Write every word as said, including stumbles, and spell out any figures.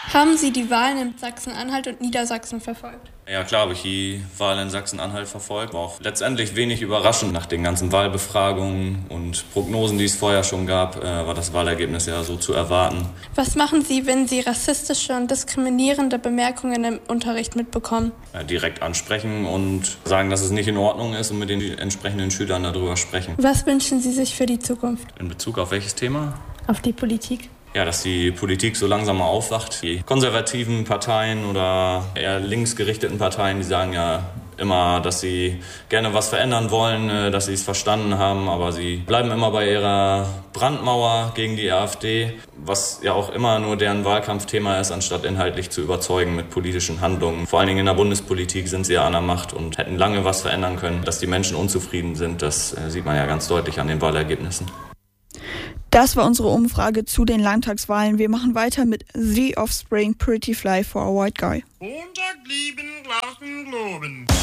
Haben Sie die Wahlen in Sachsen-Anhalt und Niedersachsen verfolgt? Ja, klar habe ich die Wahl in Sachsen-Anhalt verfolgt. War auch letztendlich wenig überraschend. Nach den ganzen Wahlbefragungen und Prognosen, die es vorher schon gab, äh, war das Wahlergebnis ja so zu erwarten. Was machen Sie, wenn Sie rassistische und diskriminierende Bemerkungen im Unterricht mitbekommen? Ja, direkt ansprechen und sagen, dass es nicht in Ordnung ist und mit den entsprechenden Schülern darüber sprechen. Was wünschen Sie sich für die Zukunft? In Bezug auf welches Thema? Auf die Politik. Ja, dass die Politik so langsam mal aufwacht. Die konservativen Parteien oder eher linksgerichteten Parteien, die sagen ja immer, dass sie gerne was verändern wollen, dass sie es verstanden haben, aber sie bleiben immer bei ihrer Brandmauer gegen die AfD, was ja auch immer nur deren Wahlkampfthema ist, anstatt inhaltlich zu überzeugen mit politischen Handlungen. Vor allen Dingen in der Bundespolitik sind sie ja an der Macht und hätten lange was verändern können. Dass die Menschen unzufrieden sind, das sieht man ja ganz deutlich an den Wahlergebnissen. Das war unsere Umfrage zu den Landtagswahlen. Wir machen weiter mit The Offspring, Pretty Fly for a White Guy. Montag lieben, Glauben, Globen.